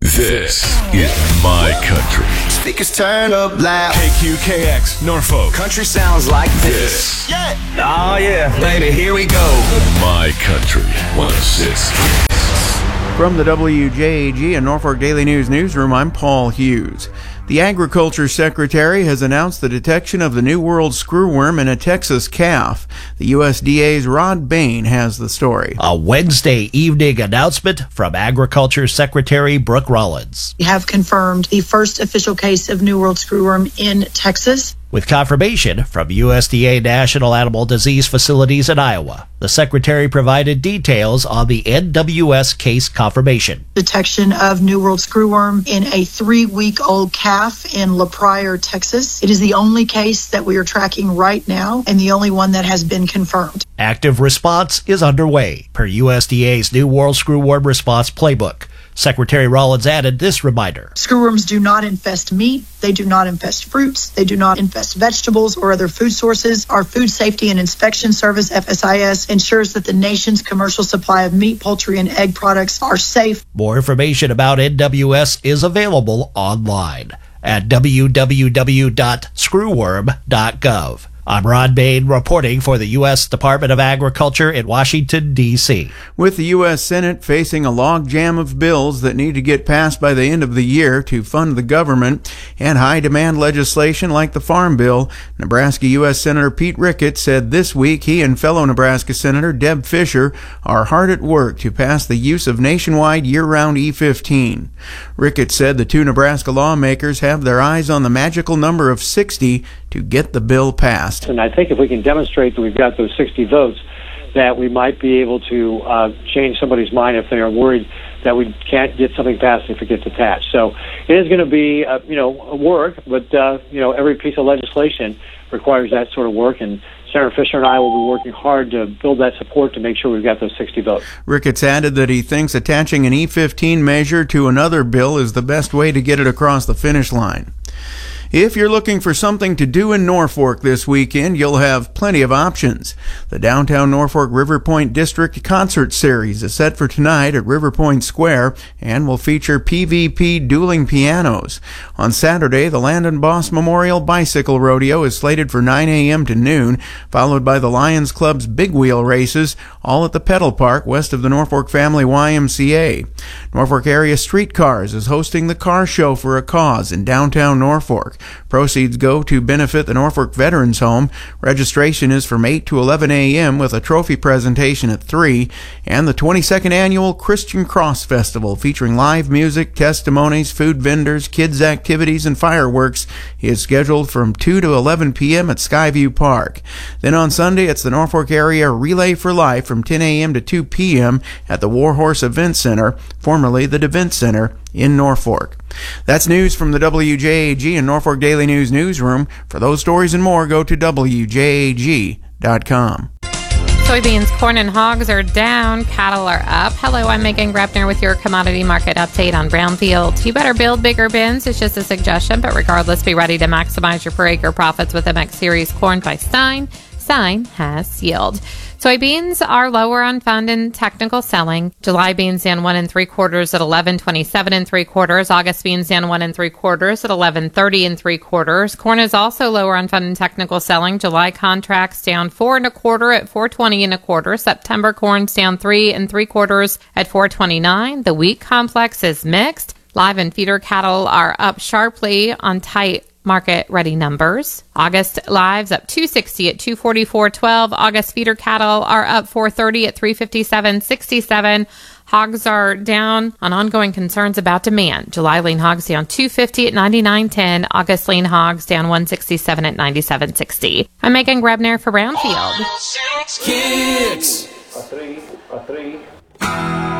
This is my country. Speakers turn up loud. KQKX, Norfolk. Country sounds like this. Yeah. Oh yeah, baby, here we go. My country 106. From the WJAG and Norfolk Daily News newsroom, I'm Paul Hughes. The Agriculture Secretary has announced the detection of the New World screwworm in a Texas calf. The USDA's Rod Bain has the story. A Wednesday evening announcement from Agriculture Secretary Brooke Rollins. We have confirmed the first official case of New World screwworm in Texas. With confirmation from USDA National Animal Disease Facilities in Iowa, the Secretary provided details on the NWS case confirmation. Detection of New World screwworm in a 3-week-old calf in La Pryor, Texas. It is the only case that we are tracking right now and the only one that has been confirmed. Active response is underway per USDA's New World Screwworm Response Playbook. Secretary Rollins added this reminder. Screwworms do not infest meat. They do not infest fruits. They do not infest vegetables or other food sources. Our Food Safety and Inspection Service, FSIS, ensures that the nation's commercial supply of meat, poultry, and egg products are safe. More information about NWS is available online at www.screwworm.gov. I'm Rod Bain reporting for the U.S. Department of Agriculture in Washington, D.C. With the U.S. Senate facing a logjam of bills that need to get passed by the end of the year to fund the government and high-demand legislation like the Farm Bill, Nebraska U.S. Senator Pete Ricketts said this week he and fellow Nebraska Senator Deb Fischer are hard at work to pass the use of nationwide year-round E15. Ricketts said the two Nebraska lawmakers have their eyes on the magical number of 60 to get the bill passed. And I think if we can demonstrate that we've got those 60 votes, that we might be able to change somebody's mind if they are worried that we can't get something passed if it gets attached. So it is going to be, work, but, every piece of legislation requires that sort of work, and Senator Fischer and I will be working hard to build that support to make sure we've got those 60 votes. Ricketts added that he thinks attaching an E15 measure to another bill is the best way to get it across the finish line. If you're looking for something to do in Norfolk this weekend, you'll have plenty of options. The Downtown Norfolk River Point District Concert Series is set for tonight at River Point Square and will feature PVP dueling pianos. On Saturday, the Landon Boss Memorial Bicycle Rodeo is slated for 9 a.m. to noon, followed by the Lions Club's Big Wheel races, all at the Pedal Park west of the Norfolk Family YMCA. Norfolk Area Streetcars is hosting the Car Show for a Cause in downtown Norfolk. Proceeds go to benefit the Norfolk Veterans Home. Registration is from 8 to 11 a.m. with a trophy presentation at 3, and the 22nd Annual Christian Cross Festival featuring live music, testimonies, food vendors, kids' activities, and fireworks is scheduled from 2 to 11 p.m. at Skyview Park. Then on Sunday, it's the Norfolk Area Relay for Life from 10 a.m. to 2 p.m. at the Warhorse Event Center, formerly the DeVent Center, in Norfolk. That's news from the WJAG and Norfolk Daily News newsroom. For those stories and more, go to WJAG.com. Soybeans, corn, and hogs are down. Cattle are up. Hello, I'm Megan Grepner with your commodity market update on brownfields. You better build bigger bins. It's just a suggestion, but regardless, be ready to maximize your per acre profits with MX Series corn by Stein. Stein has yield. Soybeans are lower on fund and technical selling. July beans down 1 3/4 at 11.27 3/4. August beans down 1 3/4 at 11.30 3/4. Corn is also lower on fund and technical selling. July contracts down 4 1/4 at 4.20 1/4. September corn's down 3 3/4 at 4.29. The wheat complex is mixed. Live and feeder cattle are up sharply on tight market-ready numbers. August lives up 260 at 244.12. August feeder cattle are up 430 at 357.67. Hogs are down on ongoing concerns about demand. July lean hogs down 250 at 99.10. August lean hogs down 167 at 97.60. I'm Megan Grebner for Brownfield. Kicks. A three.